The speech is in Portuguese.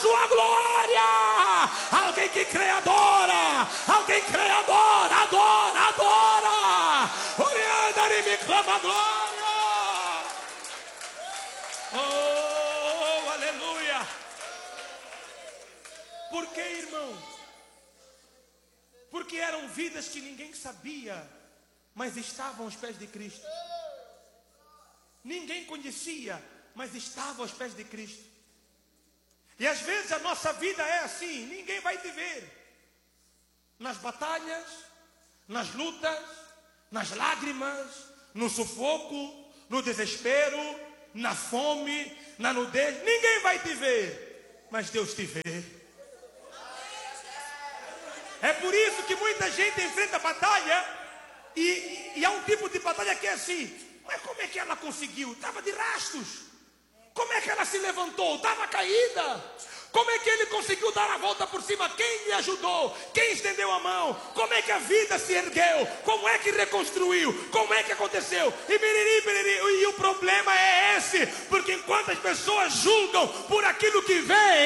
sua glória. Alguém que crê, adora. Alguém crê, adora, adora, adora. Orianda me clama glória. Oh, aleluia. Por que, irmão? Porque eram vidas que ninguém sabia, mas estavam aos pés de Cristo. Ninguém conhecia, mas estavam aos pés de Cristo. E às vezes a nossa vida é assim, ninguém vai te ver. Nas batalhas, nas lutas, nas lágrimas, no sufoco, no desespero, na fome, na nudez, ninguém vai te ver, mas Deus te vê. É por isso que muita gente enfrenta batalha e há um tipo de batalha que é assim, mas como é que ela conseguiu? Estava de rastos. Como é que ela se levantou? Estava caída. Como é que ele conseguiu dar a volta por cima? Quem lhe ajudou? Quem estendeu a mão? Como é que a vida se ergueu? Como é que reconstruiu? Como é que aconteceu? E o problema é esse, porque enquanto as pessoas julgam por aquilo que vê,